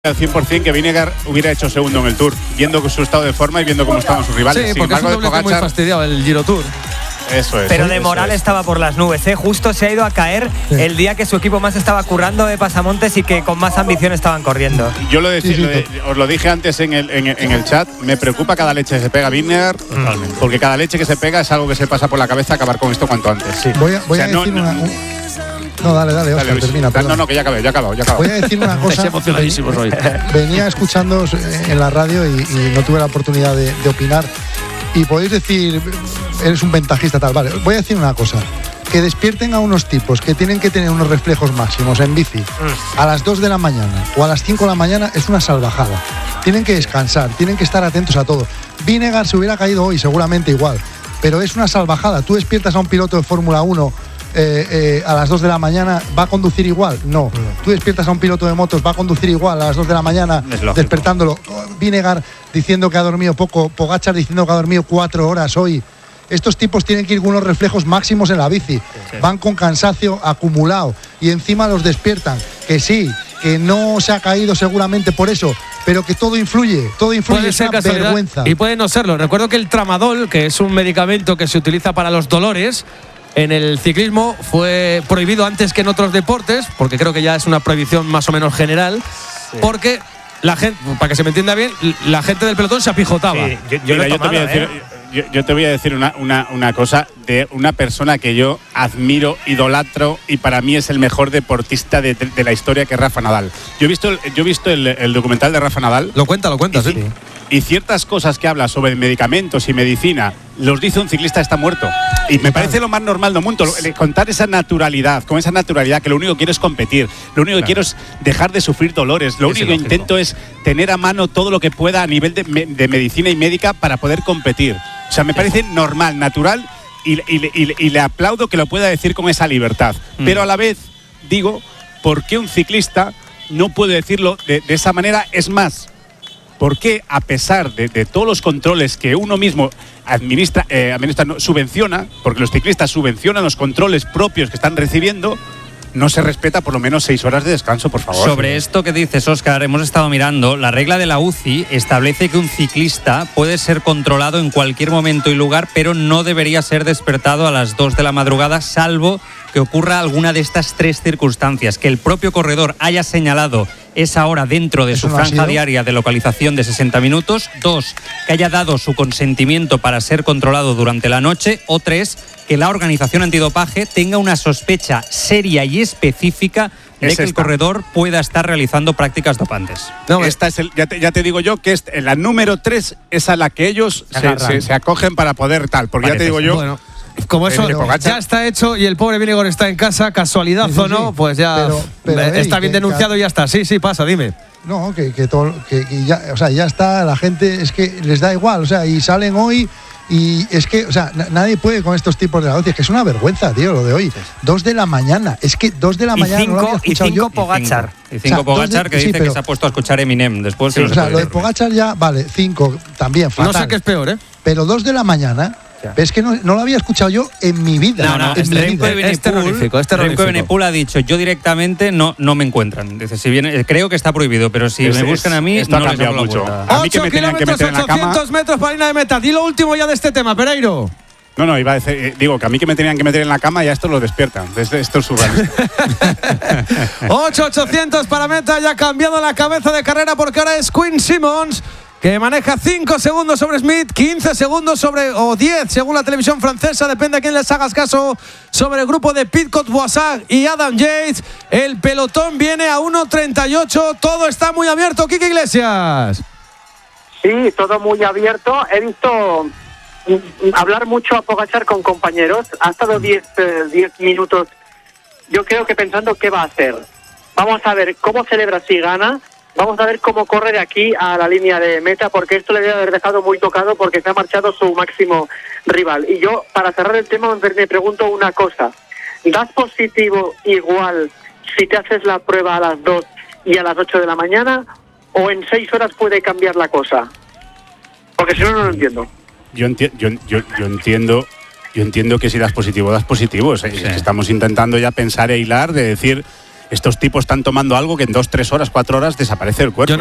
al 100% que Vinegar hubiera hecho segundo en el Tour, viendo su estado de forma y viendo cómo estaban sus rivales. Sí, porque es un doblete muy fastidiado el Giro Tour. Eso es. Pero de moral estaba por las nubes, ¿eh? Justo se ha ido a caer el día que su equipo más estaba currando de pasamontes y que con más ambición estaban corriendo. Yo os lo dije antes en el chat, me preocupa cada leche que se pega Vinegar, porque cada leche que se pega es algo que se pasa por la cabeza acabar con esto cuanto antes. Sí. Voy a decir No, dale, Óscar, termina. No, que ya acabé. Voy a decir una cosa. Emocionadísimos hoy. Venía escuchando en la radio y no tuve la oportunidad de opinar. Y podéis decir, eres un ventajista, tal. Vale, voy a decir una cosa. Que despierten a unos tipos que tienen que tener unos reflejos máximos en bici a las 2 de la mañana o a las 5 de la mañana es una salvajada. Tienen que descansar, tienen que estar atentos a todo. Vinegar se hubiera caído hoy, seguramente igual. Pero es una salvajada. Tú despiertas a un piloto de Fórmula 1 a las 2 de la mañana, ¿va a conducir igual? No. Tú despiertas a un piloto de motos, ¿va a conducir igual a las 2 de la mañana despertándolo? Vinegar diciendo que ha dormido poco, Pogačar diciendo que ha dormido 4 horas hoy. Estos tipos tienen que ir con unos reflejos máximos en la bici. Van con cansancio acumulado y encima los despiertan. Que sí, que no se ha caído seguramente por eso, pero que todo influye, es una vergüenza. Y puede no serlo. Recuerdo que el tramadol, que es un medicamento que se utiliza para los dolores, en el ciclismo fue prohibido antes que en otros deportes, porque creo que ya es una prohibición más o menos general, porque la gente, para que se me entienda bien, la gente del pelotón se apijotaba. Sí, yo te voy a decir una cosa de una persona que yo admiro, idolatro y para mí es el mejor deportista de la historia, que es Rafa Nadal. Yo he visto el documental de Rafa Nadal. Lo cuenta, sí. Y ciertas cosas que habla sobre medicamentos y medicina los dice un ciclista está muerto. Y me parece lo más normal del mundo, contar esa naturalidad, con esa naturalidad, que lo único que quiero es competir, lo único que quiero es dejar de sufrir dolores, lo único que intento es tener a mano todo lo que pueda a nivel de medicina y médica para poder competir. O sea, me parece normal, natural y le aplaudo que lo pueda decir con esa libertad. Pero a la vez digo, ¿por qué un ciclista no puede decirlo de esa manera? Es más, ¿por qué, a pesar de todos los controles que uno mismo subvenciona, porque los ciclistas subvencionan los controles propios que están recibiendo, no se respeta por lo menos 6 horas de descanso, por favor? Sobre esto que dices, Óscar, hemos estado mirando. La regla de la UCI establece que un ciclista puede ser controlado en cualquier momento y lugar, pero no debería ser despertado a las 2 de la madrugada, salvo que ocurra alguna de estas 3 circunstancias: que el propio corredor haya señalado esa hora dentro de su franja diaria de localización de 60 minutos, 2, que haya dado su consentimiento para ser controlado durante la noche, o 3, que la organización antidopaje tenga una sospecha seria y específica de que el corredor pueda estar realizando prácticas dopantes. No, esta es ya te digo yo que es la número 3 es a la que ellos se acogen para poder tal, porque ya te digo yo. Bueno, como eso ya está hecho y el pobre Vinegar está en casa, casualidad o no, pues ya pero está bien denunciado y ya está. Sí, pasa, dime. No, que ya, o sea, ya está, la gente es que les da igual, o sea, y salen hoy y es que, o sea, nadie puede con estos tipos de negocios, es que es una vergüenza, tío, lo de hoy. 2 de la mañana, es que 2 de la mañana no lo había escuchado yo. Pogačar. Y 5 Pogačar, que dice que se ha puesto a escuchar Eminem después. Sí, o sea, lo de Pogačar ya, vale, 5 también, fatal. No sé qué es peor, Pero 2 de la mañana. Es que no lo había escuchado yo en mi vida. No, es terrorífico. Remco Evenepoel ha dicho, yo directamente no me encuentran. Dice, si bien creo que está prohibido, pero si me buscan a mí, esto no ha cambiado mucho. A mí que me tenían que meter en la cama. 800 metros para línea de meta. Di lo último ya de este tema, Pereiro. No, iba a decir, digo que a mí que me tenían que meter en la cama, ya esto lo despiertan. Esto es surrealista. 800 para meta, ya ha cambiado la cabeza de carrera porque ahora es Quinn Simmons, que maneja 5 segundos sobre Smith, 15 segundos o 10 según la televisión francesa, depende a quién les hagas caso, sobre el grupo de Pidcock Boissard y Adam Yates. El pelotón viene a 1.38, todo está muy abierto. Quique Iglesias. Sí, todo muy abierto. He visto hablar mucho a Pogačar con compañeros, ha estado 10 minutos, yo creo que pensando qué va a hacer. Vamos a ver cómo celebra si gana. Vamos a ver cómo corre de aquí a la línea de meta, porque esto le debe haber dejado muy tocado porque se ha marchado su máximo rival. Y yo, para cerrar el tema, me pregunto una cosa. ¿Das positivo igual si te haces la prueba a las 2 y a las 8 de la mañana? ¿O en 6 horas puede cambiar la cosa? Porque si no, no lo entiendo. Yo entiendo que si das positivo, das positivo. Estamos intentando ya pensar e hilar de decir estos tipos están tomando algo que en 2, 3 horas, 4 horas desaparece el cuerpo.